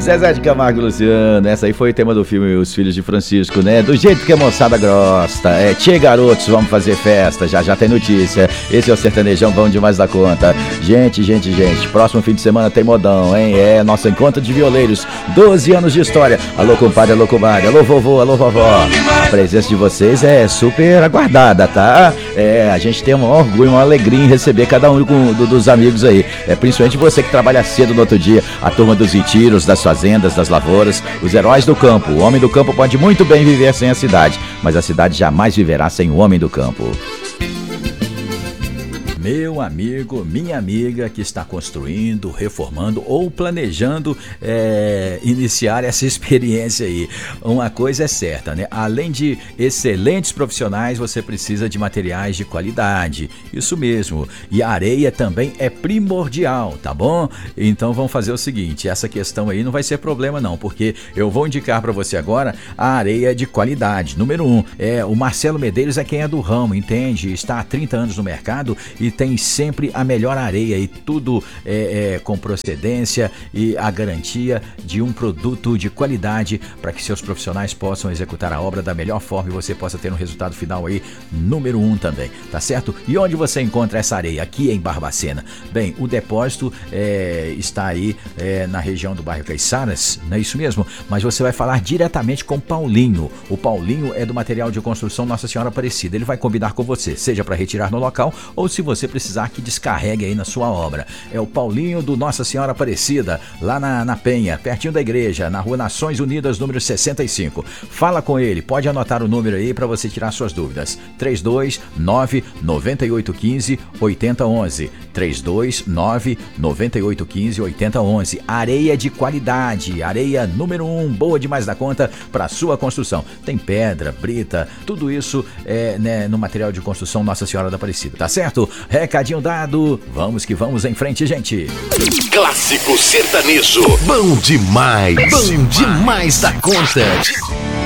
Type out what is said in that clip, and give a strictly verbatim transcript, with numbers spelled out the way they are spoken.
Zezé de Camargo e Luciano, essa aí foi o tema do filme Os Filhos de Francisco, né? Do jeito que a moçada gosta. É, tchê, garotos, vamos fazer festa. Já já tem notícia. Esse é o sertanejão bom demais da conta. Gente, gente, gente, próximo fim de semana tem modão, hein? É nosso encontro de violeiros. doze anos de história. Alô, compadre, alô, comadre. Alô, vovô, alô, vovó. A presença de vocês é super aguardada, tá? É, a gente tem um orgulho, uma alegria em receber cada um do, dos amigos aí. É, principalmente você que trabalha cedo no outro dia. A turma dos retiros, das fazendas, das lavouras, os heróis do campo. O homem do campo pode muito bem viver sem a cidade, mas a cidade jamais viverá sem o homem do campo. Meu amigo, minha amiga que está construindo, reformando ou planejando é, iniciar essa experiência aí. Uma coisa é certa, né? Além de excelentes profissionais, você precisa de materiais de qualidade. Isso mesmo. E a areia também é primordial, tá bom? Então vamos fazer o seguinte, essa questão aí não vai ser problema não, porque eu vou indicar para você agora a areia de qualidade. Número um, é, o Marcelo Medeiros é quem é do ramo, entende? Está há trinta anos no mercado e tem sempre a melhor areia e tudo é, é, com procedência e a garantia de um produto de qualidade para que seus profissionais possam executar a obra da melhor forma e você possa ter um resultado final aí número um também, tá certo? E onde você encontra essa areia? Aqui em Barbacena. Bem, o depósito é, está aí é, na região do bairro Caiçaras, não é isso mesmo? Mas você vai falar diretamente com o Paulinho. O Paulinho é do material de construção Nossa Senhora Aparecida. Ele vai combinar com você, seja para retirar no local ou se você precisar que descarregue aí na sua obra. É o Paulinho do Nossa Senhora Aparecida, lá na, na Penha, pertinho da igreja, na rua Nações Unidas, número sessenta e cinco. Fala com ele, pode anotar o número aí para você tirar suas dúvidas. três dois nove, nove oito um cinco, oito zero um um. três dois nove, nove oito um cinco, oito zero um um. Areia de qualidade, areia número um, boa demais da conta para sua construção. Tem pedra, brita, tudo isso é, né, no material de construção Nossa Senhora da Aparecida, tá certo? Recadinho dado, vamos que vamos em frente, gente. Clássico sertanejo, bom demais, bom demais da conta.